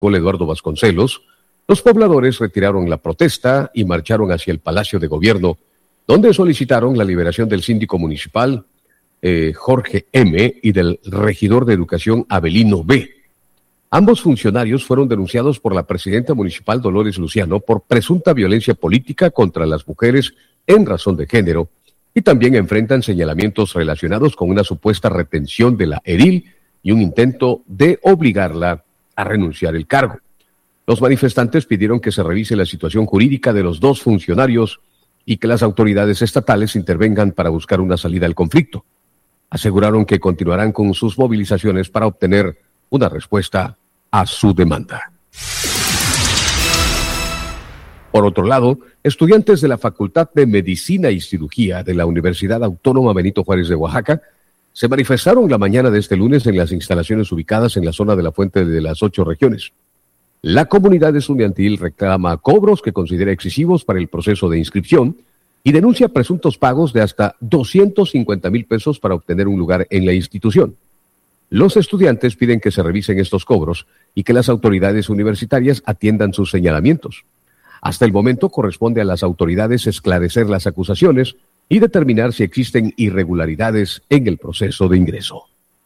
Eduardo Vasconcelos, los pobladores retiraron la protesta y marcharon hacia el Palacio de Gobierno, donde solicitaron la liberación del síndico municipal Jorge M. y del regidor de Educación Abelino B. Ambos funcionarios fueron denunciados por la presidenta municipal Dolores Luciano por presunta violencia política contra las mujeres en razón de género y también enfrentan señalamientos relacionados con una supuesta retención de la edil y un intento de obligarla a renunciar al cargo. Los manifestantes pidieron que se revise la situación jurídica de los dos funcionarios y que las autoridades estatales intervengan para buscar una salida al conflicto. Aseguraron que continuarán con sus movilizaciones para obtener una respuesta a su demanda. Por otro lado, estudiantes de la Facultad de Medicina y Cirugía de la Universidad Autónoma Benito Juárez de Oaxaca se manifestaron la mañana de este lunes en las instalaciones ubicadas en la zona de la Fuente de las 8 Regiones. La comunidad estudiantil reclama cobros que considera excesivos para el proceso de inscripción y denuncia presuntos pagos de hasta 250,000 pesos para obtener un lugar en la institución. Los estudiantes piden que se revisen estos cobros y que las autoridades universitarias atiendan sus señalamientos. Hasta el momento corresponde a las autoridades esclarecer las acusaciones y determinar si existen irregularidades en el proceso de ingreso.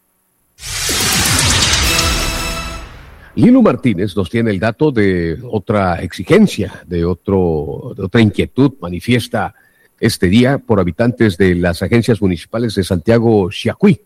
Lilo Martínez nos tiene el dato de otra exigencia, de otra inquietud manifiesta este día por habitantes de las agencias municipales de Santiago Xiacuí.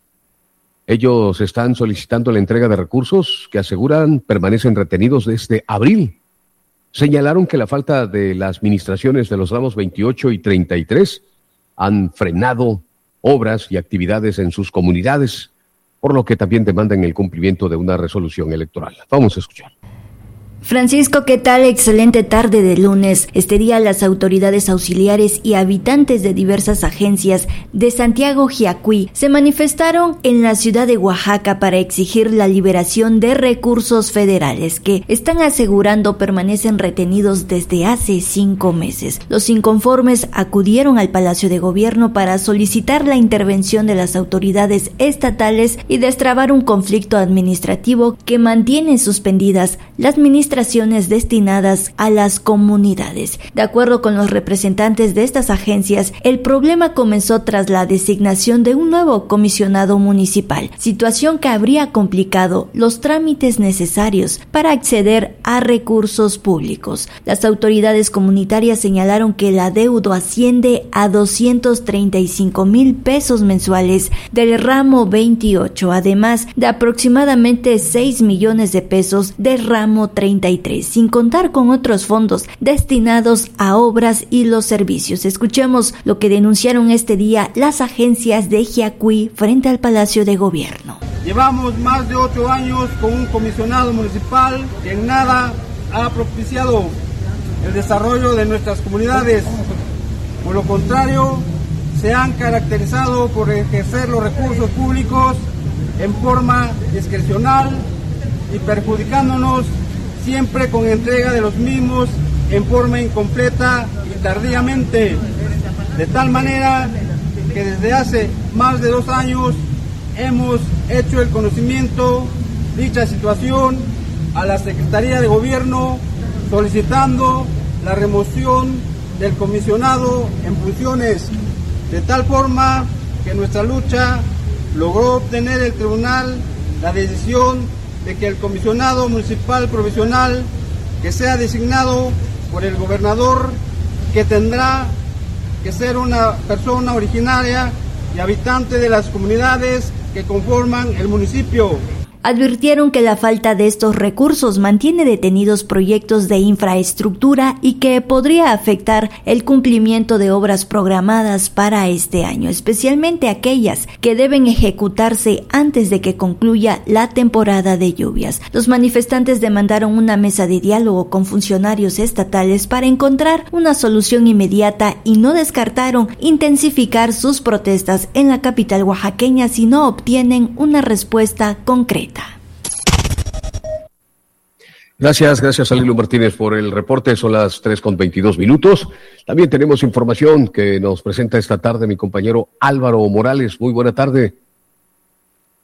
Ellos están solicitando la entrega de recursos que aseguran permanecen retenidos desde abril. Señalaron que la falta de las administraciones de los ramos 28 y 33 han frenado obras y actividades en sus comunidades, por lo que también demandan el cumplimiento de una resolución electoral. Vamos a escuchar. Francisco, ¿qué tal? Excelente tarde de lunes. Este día las autoridades auxiliares y habitantes de diversas agencias de Santiago Xiacuí se manifestaron en la ciudad de Oaxaca para exigir la liberación de recursos federales que están asegurando permanecen retenidos desde hace 5 meses. Los inconformes acudieron al Palacio de Gobierno para solicitar la intervención de las autoridades estatales y destrabar un conflicto administrativo que mantiene suspendidas las administraciones destinadas a las comunidades. De acuerdo con los representantes de estas agencias, el problema comenzó tras la designación de un nuevo comisionado municipal, situación que habría complicado los trámites necesarios para acceder a recursos públicos. Las autoridades comunitarias señalaron que el adeudo asciende a 235,000 pesos mensuales del ramo 28, además de aproximadamente 6 millones de pesos del ramo 33, sin contar con otros fondos destinados a obras y los servicios. Escuchemos lo que denunciaron este día las agencias de Xiacuí frente al Palacio de Gobierno. Llevamos más de 8 años con un comisionado municipal que en nada ha propiciado el desarrollo de nuestras comunidades. Por lo contrario, se han caracterizado por ejercer los recursos públicos en forma discrecional y perjudicándonos siempre con entrega de los mismos en forma incompleta y tardíamente, de tal manera que desde hace más de 2 años hemos hecho el conocimiento de dicha situación a la Secretaría de Gobierno solicitando la remoción del comisionado en funciones, de tal forma que nuestra lucha logró obtener el tribunal la decisión de que el comisionado municipal provisional que sea designado por el gobernador, que tendrá que ser una persona originaria y habitante de las comunidades que conforman el municipio. Advirtieron que la falta de estos recursos mantiene detenidos proyectos de infraestructura y que podría afectar el cumplimiento de obras programadas para este año, especialmente aquellas que deben ejecutarse antes de que concluya la temporada de lluvias. Los manifestantes demandaron una mesa de diálogo con funcionarios estatales para encontrar una solución inmediata y no descartaron intensificar sus protestas en la capital oaxaqueña si no obtienen una respuesta concreta. Gracias a Lilo Martínez por el reporte. Son las 3:22. También tenemos información que nos presenta esta tarde mi compañero Álvaro Morales. Muy buena tarde.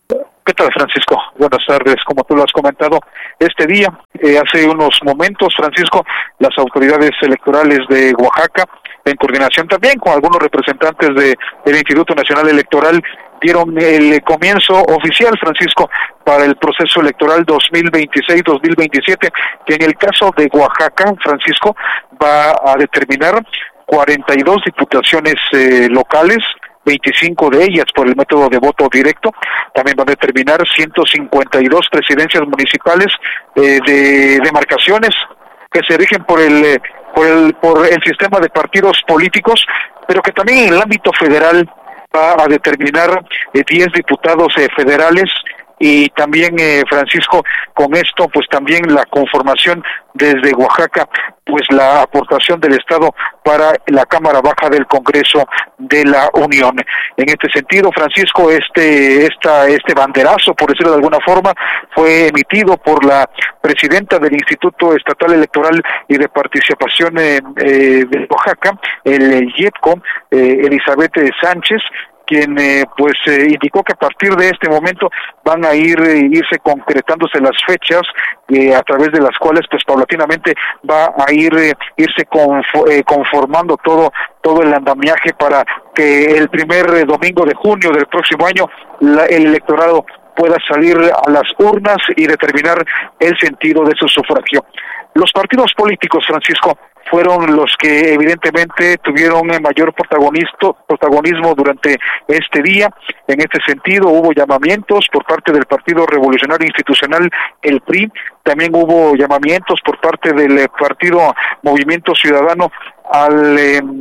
¿Qué tal, Francisco? Buenas tardes. Como tú lo has comentado, este día, hace unos momentos, Francisco, las autoridades electorales de Oaxaca, en coordinación también con algunos representantes del Instituto Nacional Electoral, dieron el comienzo oficial, Francisco, para el proceso electoral 2026-2027, que en el caso de Oaxaca, Francisco, va a determinar 42 diputaciones locales, 25 de ellas por el método de voto directo. También van a determinar 152 presidencias municipales de demarcaciones que se rigen por el sistema de partidos políticos, pero que también en el ámbito federal va a determinar 10 diputados federales. Y también, Francisco, con esto, pues también la conformación desde Oaxaca, pues la aportación del Estado para la Cámara Baja del Congreso de la Unión. En este sentido, Francisco, este banderazo, por decirlo de alguna forma, fue emitido por la presidenta del Instituto Estatal Electoral y de Participación de Oaxaca, el IEPCO, Elizabeth Sánchez, quien indicó que a partir de este momento van a irse concretándose las fechas a través de las cuales pues paulatinamente va a irse conformando todo el andamiaje para que el primer domingo de junio del próximo año el electorado pueda salir a las urnas y determinar el sentido de su sufragio. Los partidos políticos, Francisco, fueron los que evidentemente tuvieron mayor protagonismo durante este día. En este sentido, hubo llamamientos por parte del Partido Revolucionario Institucional, el PRI, también hubo llamamientos por parte del Partido Movimiento Ciudadano al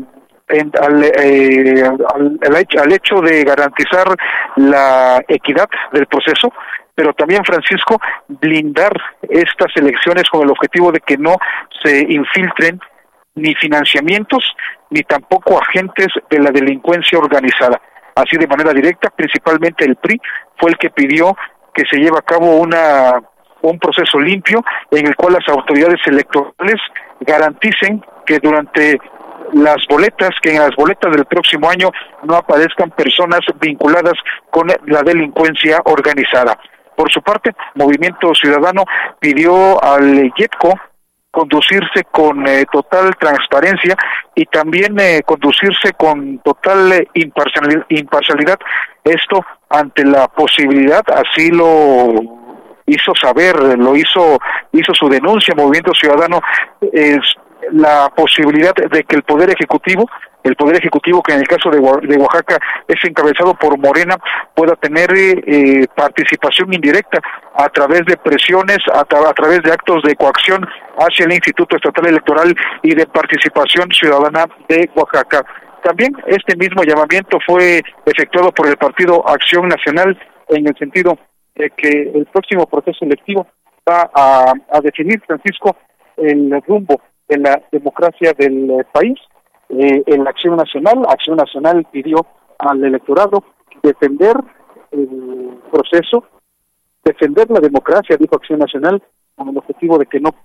hecho de garantizar la equidad del proceso, pero también, Francisco, blindar estas elecciones con el objetivo de que no se infiltren ni financiamientos, ni tampoco agentes de la delincuencia organizada. Así de manera directa, principalmente el PRI fue el que pidió que se lleve a cabo un proceso limpio en el cual las autoridades electorales garanticen que durante en las boletas del próximo año no aparezcan personas vinculadas con la delincuencia organizada. Por su parte, Movimiento Ciudadano pidió al IEPCO conducirse con total transparencia y también conducirse con total imparcialidad, esto ante la posibilidad, así lo hizo saber, hizo su denuncia Movimiento Ciudadano, es la posibilidad de que el Poder Ejecutivo, que en el caso de Oaxaca es encabezado por Morena, pueda tener participación indirecta a través de presiones, a través de actos de coacción hacia el Instituto Estatal Electoral y de Participación Ciudadana de Oaxaca. También este mismo llamamiento fue efectuado por el Partido Acción Nacional en el sentido de que el próximo proceso electivo va a definir, Francisco, el rumbo de la democracia del país. En la Acción Nacional pidió al electorado defender el proceso, defender la democracia, dijo Acción Nacional, con el objetivo de que no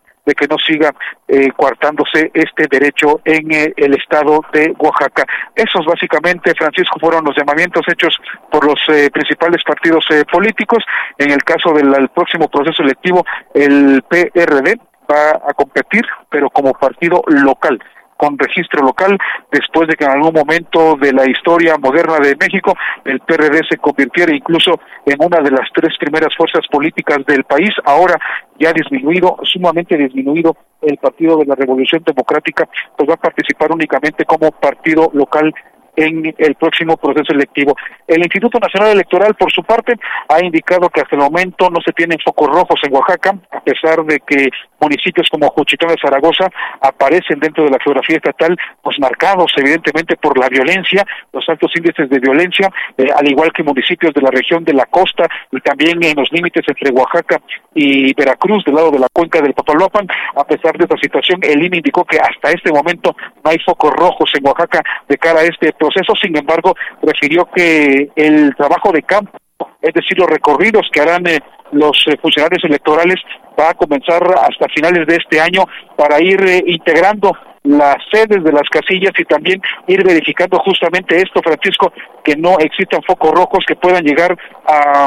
siga coartándose este derecho en el estado de Oaxaca. Esos básicamente, Francisco, fueron los llamamientos hechos por los principales partidos políticos. En el caso del próximo proceso electivo, el PRD va a competir, pero como partido local, con registro local, después de que en algún momento de la historia moderna de México el PRD se convirtiera incluso en una de las 3 primeras fuerzas políticas del país. Ahora ya sumamente disminuido, el Partido de la Revolución Democrática pues va a participar únicamente como partido local en el próximo proceso electivo. El Instituto Nacional Electoral, por su parte, ha indicado que hasta el momento no se tienen focos rojos en Oaxaca, a pesar de que municipios como Juchitán de Zaragoza aparecen dentro de la geografía estatal, pues marcados evidentemente por la violencia, los altos índices de violencia, al igual que municipios de la región de la costa y también en los límites entre Oaxaca y Veracruz, del lado de la cuenca del Papaloapan. A pesar de esta situación, el INE indicó que hasta este momento no hay focos rojos en Oaxaca de cara a este proceso. Sin embargo, refirió que el trabajo de campo, es decir, los recorridos que harán los funcionarios electorales, va a comenzar hasta finales de este año para ir integrando las sedes de las casillas y también ir verificando justamente esto, Francisco, que no existan focos rojos que puedan llegar a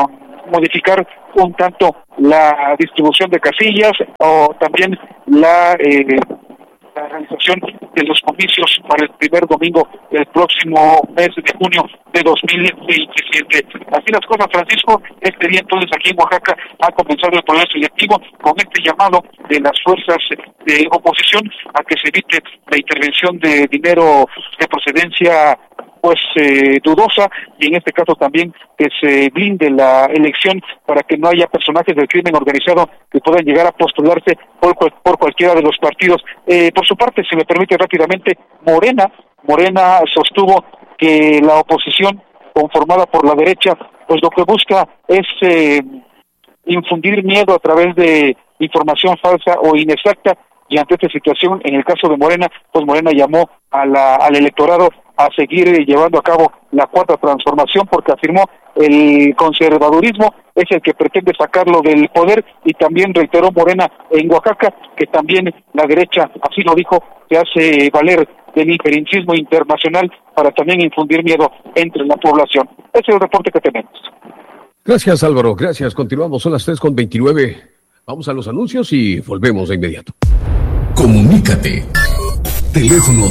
modificar un tanto la distribución de casillas o también la realización de los comicios para el primer domingo del próximo mes de junio de 2027. Así las cosas, Francisco. Este día entonces aquí en Oaxaca ha comenzado el proceso electivo con este llamado de las fuerzas de oposición a que se evite la intervención de dinero de procedencia dudosa, y en este caso también que se blinde la elección para que no haya personajes del crimen organizado que puedan llegar a postularse por cualquiera de los partidos. Por su parte, si me permite rápidamente, Morena sostuvo que la oposición conformada por la derecha, pues lo que busca es infundir miedo a través de información falsa o inexacta, y ante esta situación, en el caso de Morena, pues Morena llamó al electorado a seguir llevando a cabo la cuarta transformación, porque afirmó el conservadurismo es el que pretende sacarlo del poder, y también reiteró Morena en Oaxaca que también la derecha, así lo dijo, se hace valer del injerencismo internacional para también infundir miedo entre la población. Ese es el reporte que tenemos. Gracias, Álvaro, gracias. Continuamos, son las 3:29. Vamos a los anuncios y volvemos de inmediato. Comunícate. Teléfono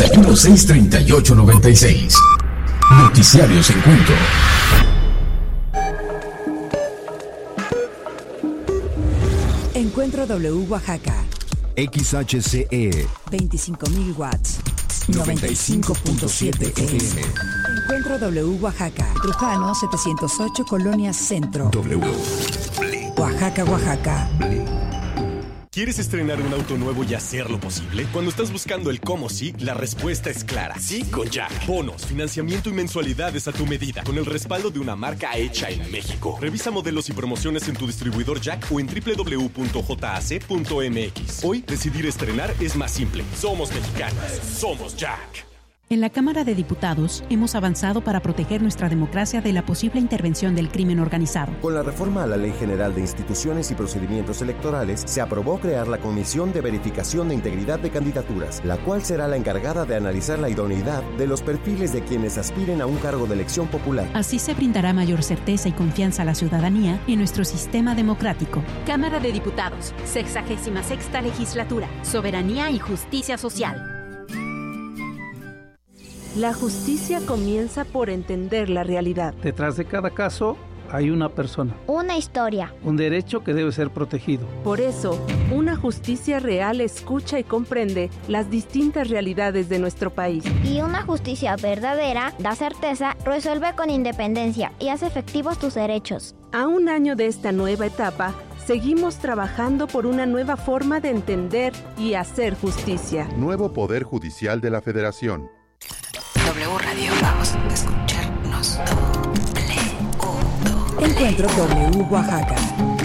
5163896. Noticiarios Encuentro. Encuentro W Oaxaca. XHCE 25.000 watts. 95.7 FM. Encuentro W Oaxaca. Trujano 708, Colonia Centro. W. Oaxaca, Oaxaca. ¿Quieres estrenar un auto nuevo y hacerlo posible? Cuando estás buscando el cómo sí, la respuesta es clara. Sí con Jack. Bonos, financiamiento y mensualidades a tu medida, con el respaldo de una marca hecha en México. Revisa modelos y promociones en tu distribuidor Jack o en www.jac.mx. Hoy, decidir estrenar es más simple. Somos mexicanos. Somos Jack. En la Cámara de Diputados hemos avanzado para proteger nuestra democracia de la posible intervención del crimen organizado. Con la reforma a la Ley General de Instituciones y Procedimientos Electorales, se aprobó crear la Comisión de Verificación de Integridad de Candidaturas, la cual será la encargada de analizar la idoneidad de los perfiles de quienes aspiren a un cargo de elección popular. Así se brindará mayor certeza y confianza a la ciudadanía en nuestro sistema democrático. Cámara de Diputados, 66ª Legislatura, Soberanía y Justicia Social. La justicia comienza por entender la realidad. Detrás de cada caso hay una persona. Una historia. Un derecho que debe ser protegido. Por eso, una justicia real escucha y comprende las distintas realidades de nuestro país. Y una justicia verdadera da certeza, resuelve con independencia y hace efectivos tus derechos. A un año de esta nueva etapa, seguimos trabajando por una nueva forma de entender y hacer justicia. Nuevo Poder Judicial de la Federación. W Radio, vamos a escucharnos. Encuentro W Oaxaca.